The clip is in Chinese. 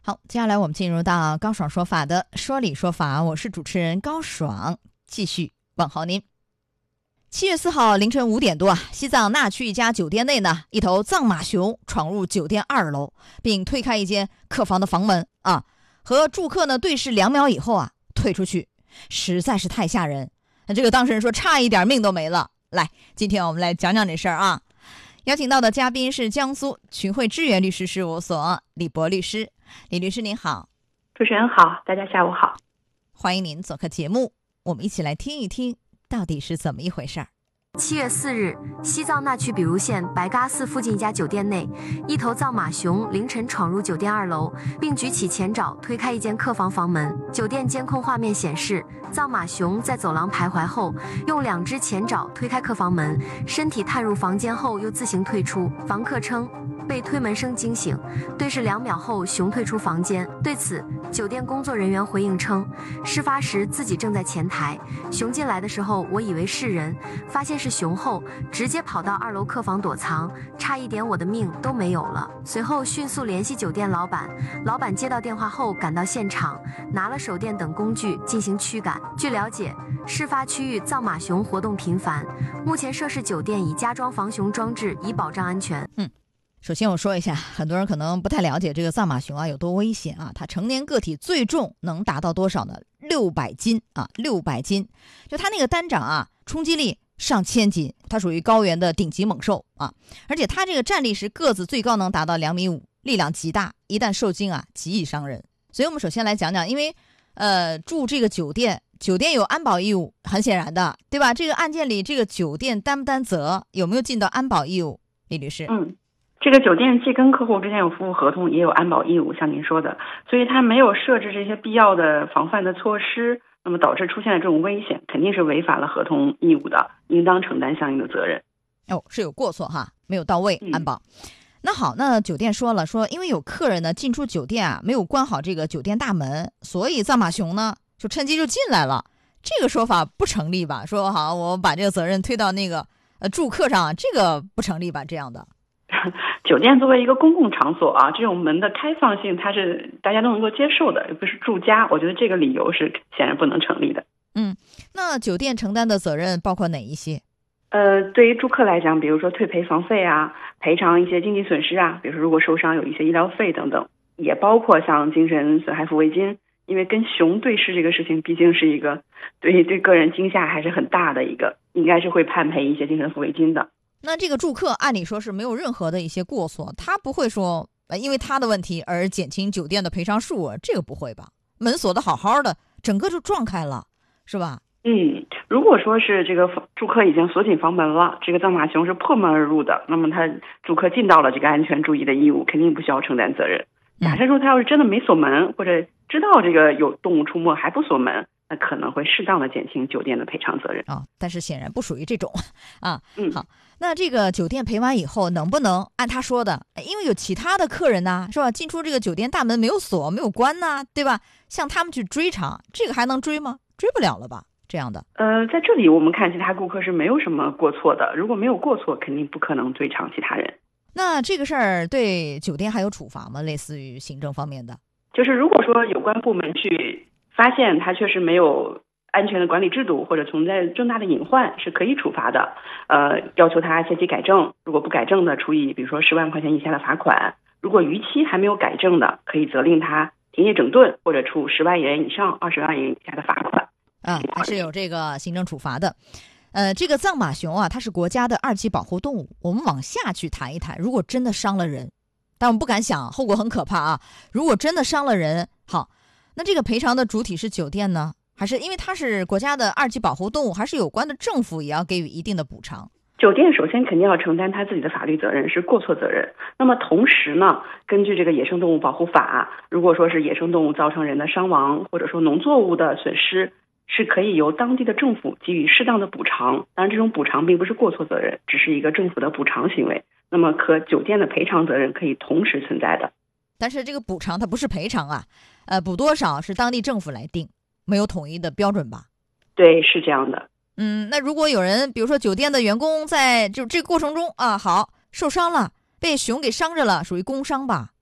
好，接下来我们进入到高爽说法的说理说法，我是主持人高爽，继续问候您。7月4号凌晨5点多西藏那曲一家酒店内呢，一头藏马熊闯入酒店2楼，并推开一间客房的房门和住客呢对视2秒以后退出去，实在是太吓人。这个当事人说差一点命都没了。来，今天我们来讲讲这事儿邀请到的嘉宾是江苏群汇知源律师事务所李博律师。李律师您好。 主持人好，大家下午好。 欢迎您做客节目，我们一起来听一听到底是怎么一回事儿。 7月4日，西藏那曲比如县白嘎寺附近一家酒店内，一头藏马熊凌晨闯入酒店2楼，并举起前爪推开一间客房房门。酒店监控画面显示，藏马熊在走廊徘徊后，用2只前爪推开客房门，身体探入房间后又自行退出。房客称被推门声惊醒，对视2秒后熊退出房间。对此，酒店工作人员回应称，事发时自己正在前台，熊进来的时候我以为是人，发现是熊后直接跑到2楼客房躲藏，差一点我的命都没有了。随后迅速联系酒店老板，老板接到电话后赶到现场，拿了手电等工具进行驱赶。据了解，事发区域藏马熊活动频繁，目前涉事酒店已加装防熊装置以保障安全。 首先我说一下，很多人可能不太了解这个藏马熊有多危险它成年个体最重能达到多少呢？600斤600斤，就它那个单掌冲击力上千斤，它属于高原的顶级猛兽而且它这个站立时个子最高能达到2.5米，力量极大，一旦受惊极易伤人。所以我们首先来讲讲，因为住这个酒店有安保义务，很显然的，对吧？这个案件里这个酒店担不担责，有没有尽到安保义务？李律师。 这个酒店既跟客户之间有服务合同，也有安保义务，像您说的，所以他没有设置这些必要的防范的措施，那么导致出现了这种危险，肯定是违反了合同义务的，应当承担相应的责任。 是有过错没有到位安保。那好，那酒店说因为有客人呢进出酒店没有关好这个酒店大门，所以藏马熊呢就趁机就进来了，这个说法不成立吧？说好我把这个责任推到那个住客上，这个不成立吧？这样的。 酒店作为一个公共场所这种门的开放性它是大家都能够接受的，又不是住家，我觉得这个理由是显然不能成立的。 那酒店承担的责任包括哪一些？ 对于住客来讲，比如说退赔房费赔偿一些经济损失比如说如果受伤有一些医疗费等等，也包括像精神损害抚慰金，因为跟熊对视这个事情毕竟是一个对个人惊吓还是很大的一个，应该是会判赔一些精神抚慰金的。 那这个住客按理说是没有任何的一些过错，他不会说因为他的问题而减轻酒店的赔偿数额，这个不会吧？门锁的好好的，整个就撞开了，是吧？ 如果说是这个住客已经锁紧房门了，这个藏马熊是破门而入的，那么他住客尽到了这个安全注意的义务，肯定不需要承担责任。假设说他要是真的没锁门，或者知道这个有动物出没还不锁门，那可能会适当的减轻酒店的赔偿责任但是显然不属于这种好，那这个酒店赔完以后能不能按他说的，因为有其他的客人是吧，进出这个酒店大门没有锁没有关对吧，向他们去追偿，这个还能追吗？追不了了吧？这样的在这里我们看其他顾客是没有什么过错的，如果没有过错肯定不可能追偿其他人。 那这个事儿对酒店还有处罚吗？类似于行政方面的， 就是如果说有关部门去发现他确实没有安全的管理制度或者存在重大的隐患，是可以处罚的。要求他切期改正，如果不改正的，处以比如说10万块钱以下的罚款；如果逾期还没有改正的，可以责令他停业整顿，或者处10万元以上20万元以下的罚款。 还是有这个行政处罚的。这个藏马熊它是国家的2级保护动物。我们往下去谈一谈，如果真的伤了人，但我们不敢想后果很可怕如果真的伤了人，好，那这个赔偿的主体是酒店呢，还是因为它是国家的2级保护动物，还是有关的政府也要给予一定的补偿？ 酒店首先肯定要承担他自己的法律责任，是过错责任。那么同时呢，根据这个野生动物保护法，如果说是野生动物造成人的伤亡，或者说农作物的损失，是可以由当地的政府给予适当的补偿。当然这种补偿并不是过错责任，只是一个政府的补偿行为，那么和酒店的赔偿责任可以同时存在的。 但是这个补偿它不是赔偿补多少是当地政府来定，没有统一的标准吧？ 对，是这样的。 那如果有人比如说酒店的员工在就这个过程中好受伤了，被熊给伤着了，属于工伤吧？